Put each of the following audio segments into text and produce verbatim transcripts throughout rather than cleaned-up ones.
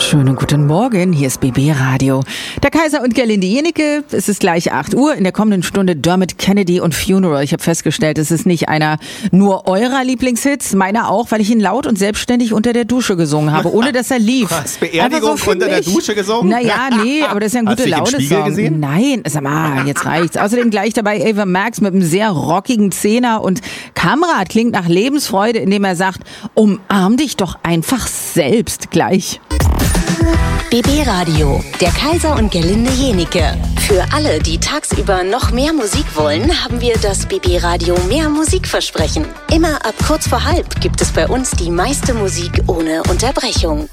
Schönen guten Morgen, hier ist B B Radio. Der Kaiser und Gerlinde Jennecke, es ist gleich acht Uhr. In der kommenden Stunde Dermot Kennedy und Funeral. Ich habe festgestellt, es ist nicht einer nur eurer Lieblingshits, meiner auch, weil ich ihn laut und selbstständig unter der Dusche gesungen habe, ohne dass er lief. Hast Beerdigung so unter der Dusche gesungen? Naja, nee, aber das ist ja ein guter Laune-Song. Gesehen? Nein, sag mal, jetzt reicht's. Außerdem gleich dabei Ava Max mit einem sehr rockigen Zehner und Kamrat klingt nach Lebensfreude, indem er sagt, umarm dich doch einfach selbst gleich. B B Radio, der Kaiser und Gerlinde Jennecke. Für alle, die tagsüber noch mehr Musik wollen, haben wir das B B Radio Mehr Musikversprechen. Immer ab kurz vor halb gibt es bei uns die meiste Musik ohne Unterbrechung.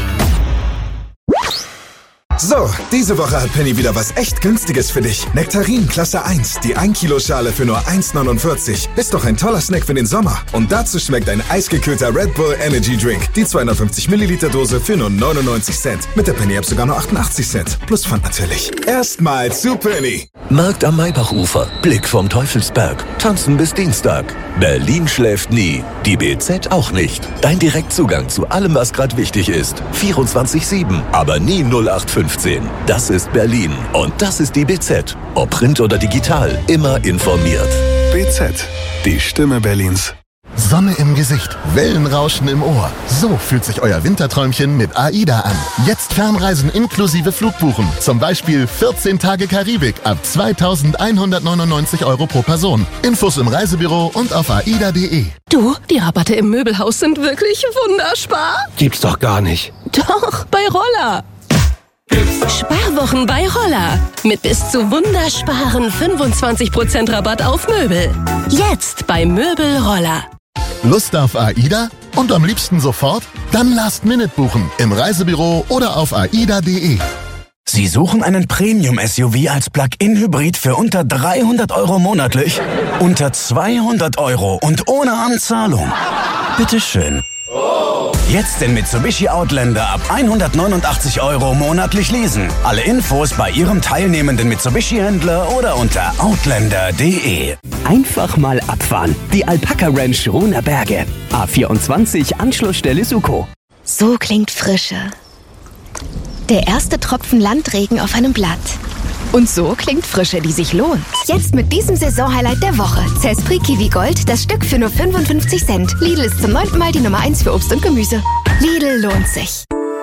So, diese Woche hat Penny wieder was echt Günstiges für dich. Nektarin Klasse eins, die ein Kilo Schale für nur eins neunundvierzig. Ist doch ein toller Snack für den Sommer. Und dazu schmeckt ein eisgekühlter Red Bull Energy Drink. Die zweihundertfünfzig Milliliter Dose für nur neunundneunzig Cent. Mit der Penny App sogar nur achtundachtzig Cent. Plus Pfand natürlich. Erstmal zu Penny. Markt am Maybachufer, Blick vom Teufelsberg, tanzen bis Dienstag. Berlin schläft nie, die B Z auch nicht. Dein Direktzugang zu allem, was gerade wichtig ist. vierundzwanzig sieben, aber nie null acht fünfzehn. Das ist Berlin und das ist die B Z. Ob Print oder digital, immer informiert. B Z, die Stimme Berlins. Sonne im Gesicht, Wellenrauschen im Ohr. So fühlt sich euer Winterträumchen mit AIDA an. Jetzt Fernreisen inklusive Flugbuchen. Zum Beispiel vierzehn Tage Karibik ab zweitausendeinhundertneunundneunzig Euro pro Person. Infos im Reisebüro und auf aida punkt de. Du, die Rabatte im Möbelhaus sind wirklich wunderspar. Gibt's doch gar nicht. Doch, bei Roller. Sparwochen bei Roller. Mit bis zu wundersparen fünfundzwanzig Prozent Rabatt auf Möbel. Jetzt bei Möbel Roller. Lust auf AIDA? Und am liebsten sofort? Dann Last Minute buchen. Im Reisebüro oder auf aida punkt de. Sie suchen einen Premium-S U V als Plug-in-Hybrid für unter dreihundert Euro monatlich? Unter zweihundert Euro und ohne Anzahlung? Bitteschön. Jetzt den Mitsubishi Outlander ab hundertneunundachtzig Euro monatlich leasen. Alle Infos bei Ihrem teilnehmenden Mitsubishi-Händler oder unter outlander punkt de. Einfach mal abfahren. Die Alpaka Ranch Ruhner Berge. A vierundzwanzig, Anschlussstelle Suko. So klingt Frische. Der erste Tropfen Landregen auf einem Blatt. Und so klingt Frische, die sich lohnt. Jetzt mit diesem Saisonhighlight der Woche. Zespri Kiwi Gold, das Stück für nur fünfundfünfzig Cent. Lidl ist zum neunten Mal die Nummer eins für Obst und Gemüse. Lidl lohnt sich.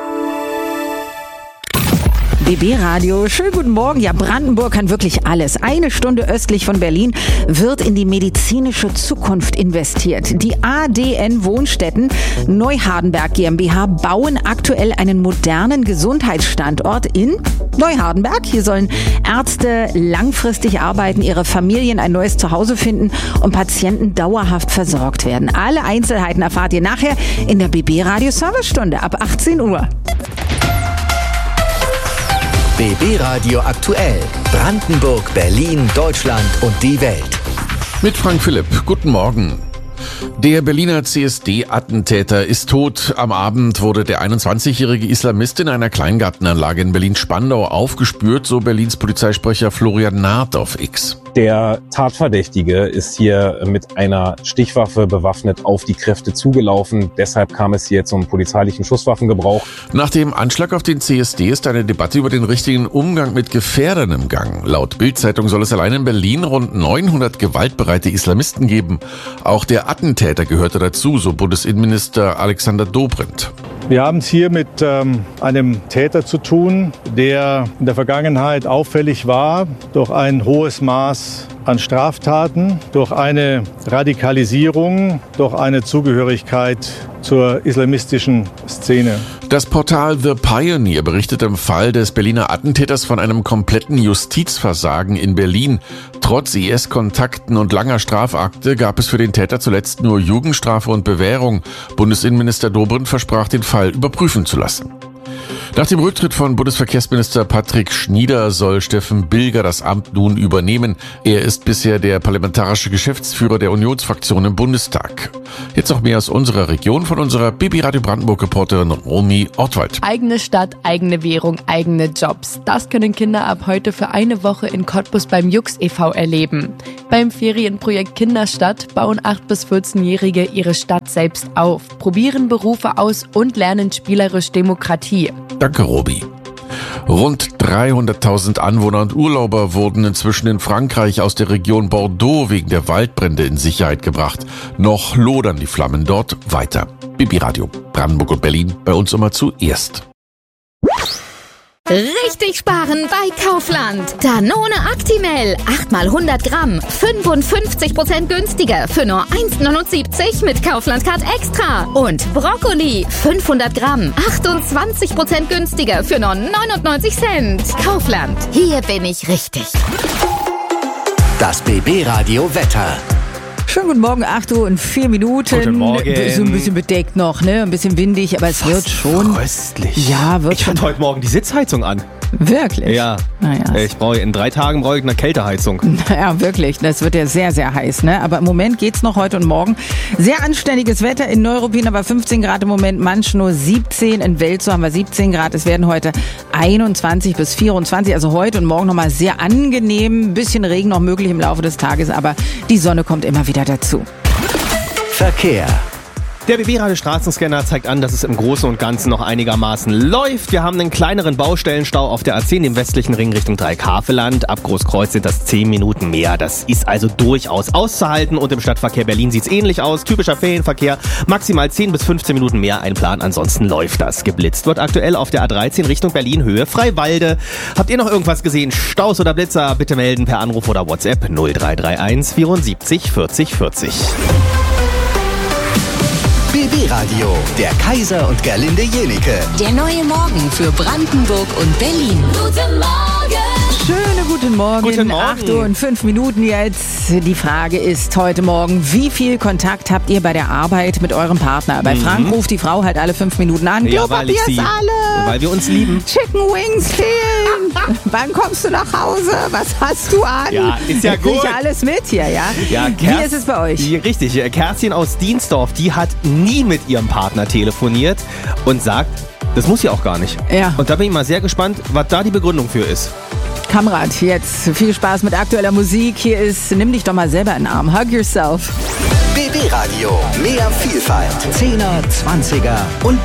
B B Radio, schönen guten Morgen. Ja, Brandenburg kann wirklich alles. Eine Stunde östlich von Berlin wird in die medizinische Zukunft investiert. Die A D N Wohnstätten Neuhardenberg GmbH bauen aktuell einen modernen Gesundheitsstandort in Neuhardenberg. Hier sollen Ärzte langfristig arbeiten, ihre Familien ein neues Zuhause finden und Patienten dauerhaft versorgt werden. Alle Einzelheiten erfahrt ihr nachher in der B B Radio Servicestunde ab achtzehn Uhr. B B Radio aktuell. Brandenburg, Berlin, Deutschland und die Welt. Mit Frank Philipp. Guten Morgen. Der Berliner C S D-Attentäter ist tot. Am Abend wurde der einundzwanzigjährige Islamist in einer Kleingartenanlage in Berlin-Spandau aufgespürt, so Berlins Polizeisprecher Florian Naht auf X. Der Tatverdächtige ist hier mit einer Stichwaffe bewaffnet auf die Kräfte zugelaufen. Deshalb kam es hier zum polizeilichen Schusswaffengebrauch. Nach dem Anschlag auf den C S D ist eine Debatte über den richtigen Umgang mit Gefährdern im Gang. Laut Bild-Zeitung soll es allein in Berlin rund neunhundert gewaltbereite Islamisten geben. Auch der Attentäter gehörte dazu, so Bundesinnenminister Alexander Dobrindt. Wir haben es hier mit ähm, einem Täter zu tun, der in der Vergangenheit auffällig war durch ein hohes Maß an Straftaten, durch eine Radikalisierung, durch eine Zugehörigkeit zur islamistischen Szene. Das Portal The Pioneer berichtet im Fall des Berliner Attentäters von einem kompletten Justizversagen in Berlin. Trotz I S-Kontakten und langer Strafakte gab es für den Täter zuletzt nur Jugendstrafe und Bewährung. Bundesinnenminister Dobrindt versprach, den Fall überprüfen zu lassen. Nach dem Rücktritt von Bundesverkehrsminister Patrick Schnieder soll Steffen Bilger das Amt nun übernehmen. Er ist bisher der parlamentarische Geschäftsführer der Unionsfraktion im Bundestag. Jetzt noch mehr aus unserer Region von unserer B B Radio Brandenburg-Reporterin Romy Ortwald. Eigene Stadt, eigene Währung, eigene Jobs. Das können Kinder ab heute für eine Woche in Cottbus beim Jux e V erleben. Beim Ferienprojekt Kinderstadt bauen acht- bis vierzehnjährige ihre Stadt selbst auf, probieren Berufe aus und lernen spielerisch Demokratie. Danke, Robi. Rund dreihunderttausend Anwohner und Urlauber wurden inzwischen in Frankreich aus der Region Bordeaux wegen der Waldbrände in Sicherheit gebracht. Noch lodern die Flammen dort weiter. Bibi Radio, Brandenburg und Berlin, bei uns immer zuerst. Richtig sparen bei Kaufland. Danone Actimel. acht mal hundert Gramm. fünfundfünfzig Prozent günstiger. Für nur eins neunundsiebzig mit Kaufland Card Extra. Und Brokkoli. fünfhundert Gramm. achtundzwanzig Prozent günstiger. Für nur neunundneunzig Cent. Kaufland. Hier bin ich richtig. Das B B Radio Wetter. Schönen guten Morgen, acht Uhr und vier Minuten. Guten Morgen. So ein bisschen bedeckt noch, ne? Ein bisschen windig, aber es Fast wird schon. Köstlich. Ja, wird ich schon. hatte heute Morgen die Sitzheizung an. Wirklich? Ja. Naja. Ich brauche in drei Tagen brauche ich eine Kälteheizung. Naja, wirklich. Das wird ja sehr, sehr heiß, ne? Aber im Moment geht's noch heute und morgen. Sehr anständiges Wetter in Neuruppin, aber fünfzehn Grad im Moment, Manch nur siebzehn. In Welzow haben wir siebzehn Grad. Es werden heute einundzwanzig bis vierundzwanzig. Also heute und morgen nochmal sehr angenehm. Ein bisschen Regen noch möglich im Laufe des Tages, aber die Sonne kommt immer wieder dazu. Verkehr. Der B B-Radio Straßenscanner zeigt an, dass es im Großen und Ganzen noch einigermaßen läuft. Wir haben einen kleineren Baustellenstau auf der A zehn im westlichen Ring Richtung Dreieck-Havelland. Ab Großkreuz sind das zehn Minuten mehr. Das ist also durchaus auszuhalten. Und im Stadtverkehr Berlin sieht's ähnlich aus. Typischer Ferienverkehr, maximal zehn bis fünfzehn Minuten mehr Einplan. Ansonsten läuft das. Geblitzt wird aktuell auf der A dreizehn Richtung Berlin Höhe Freiwalde. Habt ihr noch irgendwas gesehen? Staus oder Blitzer? Bitte melden per Anruf oder WhatsApp null drei drei eins vierundsiebzig vierzig vierzig. B B-Radio, der Kaiser und Gerlinde Jenike. Der neue Morgen für Brandenburg und Berlin. Guten Morgen! Schönen guten Morgen. Guten Morgen. acht Uhr und fünf Minuten jetzt. Die Frage ist heute Morgen, wie viel Kontakt habt ihr bei der Arbeit mit eurem Partner? Bei Mhm. Frank ruft die Frau halt alle fünf Minuten an. Ja, weil ich Klopapier sie, ist alle. weil wir uns lieben. Chicken Wings fehlen. Wann kommst du nach Hause? Was hast du an? Ja, ist ja Da krieg gut. ich alles mit hier, ja? Ja, Wie ist es bei euch? Die- Richtig, Kerstin aus Dienstdorf, die hat nie mit ihrem Partner telefoniert und sagt, das muss sie auch gar nicht. Ja. Und da bin ich mal sehr gespannt, was da die Begründung für ist. Kamerad, jetzt viel Spaß mit aktueller Musik. Hier ist Nimm dich doch mal selber in den Arm. Hug yourself. B B-Radio, mehr Vielfalt. Zehner, Zwanziger und